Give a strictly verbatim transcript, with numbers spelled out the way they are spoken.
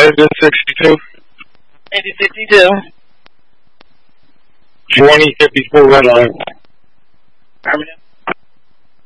London sixty-two. eighty fifty-two. twenty fifty-four Red Line. Affirmative.